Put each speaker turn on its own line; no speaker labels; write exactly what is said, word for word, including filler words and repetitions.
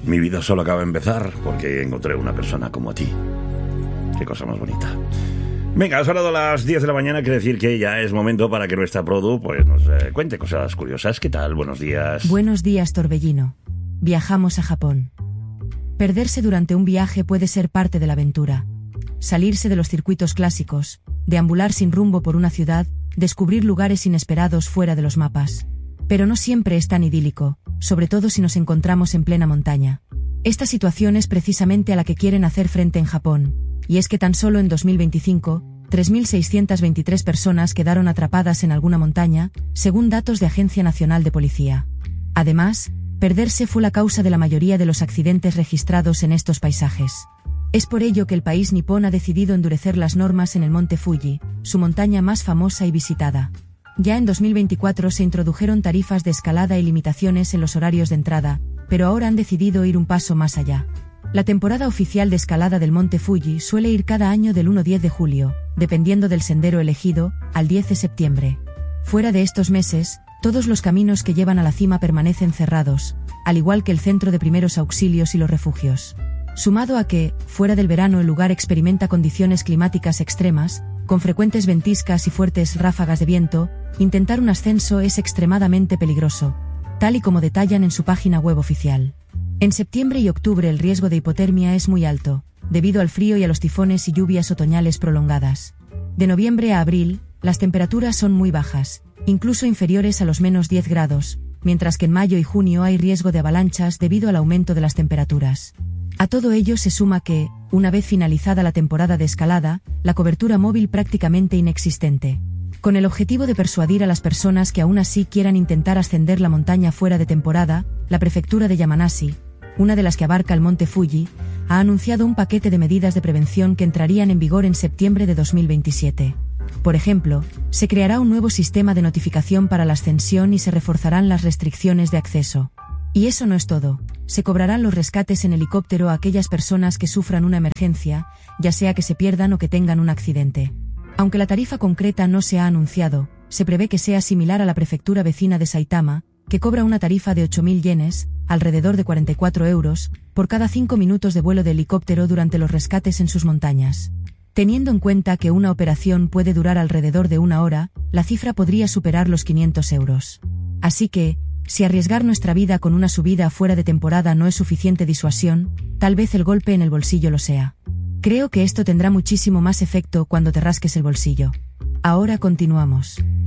Mi vida solo acaba de empezar porque encontré una persona como a ti. Qué cosa más bonita. Venga, ha sonado las diez de la mañana, quiere decir que ya es momento para que nuestra produ pues, nos eh, cuente cosas curiosas. ¿Qué tal? Buenos días.
Buenos días, Torbellino. Viajamos a Japón. Perderse durante un viaje puede ser parte de la aventura. Salirse de los circuitos clásicos, deambular sin rumbo por una ciudad, descubrir lugares inesperados fuera de los mapas. Pero no siempre es tan idílico, sobre todo si nos encontramos en plena montaña. Esta situación es precisamente a la que quieren hacer frente en Japón, y es que tan solo en dos mil veinticinco, tres mil seiscientas veintitrés personas quedaron atrapadas en alguna montaña, según datos de Agencia Nacional de Policía. Además, perderse fue la causa de la mayoría de los accidentes registrados en estos paisajes. Es por ello que el país nipón ha decidido endurecer las normas en el monte Fuji, su montaña más famosa y visitada. Ya en dos mil veinticuatro se introdujeron tarifas de escalada y limitaciones en los horarios de entrada, pero ahora han decidido ir un paso más allá. La temporada oficial de escalada del monte Fuji suele ir cada año del uno al diez de julio, dependiendo del sendero elegido, al diez de septiembre. Fuera de estos meses, todos los caminos que llevan a la cima permanecen cerrados, al igual que el centro de primeros auxilios y los refugios. Sumado a que, fuera del verano el lugar experimenta condiciones climáticas extremas, con frecuentes ventiscas y fuertes ráfagas de viento, intentar un ascenso es extremadamente peligroso, tal y como detallan en su página web oficial. En septiembre y octubre el riesgo de hipotermia es muy alto, debido al frío y a los tifones y lluvias otoñales prolongadas. De noviembre a abril, las temperaturas son muy bajas, incluso inferiores a los menos diez grados, mientras que en mayo y junio hay riesgo de avalanchas debido al aumento de las temperaturas. A todo ello se suma que, una vez finalizada la temporada de escalada, la cobertura móvil prácticamente inexistente. Con el objetivo de persuadir a las personas que aún así quieran intentar ascender la montaña fuera de temporada, la prefectura de Yamanashi, una de las que abarca el monte Fuji, ha anunciado un paquete de medidas de prevención que entrarían en vigor en septiembre de dos mil veintisiete. Por ejemplo, se creará un nuevo sistema de notificación para la ascensión y se reforzarán las restricciones de acceso. Y eso no es todo. Se cobrarán los rescates en helicóptero a aquellas personas que sufran una emergencia, ya sea que se pierdan o que tengan un accidente. Aunque la tarifa concreta no se ha anunciado, se prevé que sea similar a la prefectura vecina de Saitama, que cobra una tarifa de ocho mil yenes, alrededor de cuarenta y cuatro euros, por cada cinco minutos de vuelo de helicóptero durante los rescates en sus montañas. Teniendo en cuenta que una operación puede durar alrededor de una hora, la cifra podría superar los quinientos euros. Así que, si arriesgar nuestra vida con una subida fuera de temporada no es suficiente disuasión, tal vez el golpe en el bolsillo lo sea. Creo que esto tendrá muchísimo más efecto cuando te rasques el bolsillo. Ahora continuamos.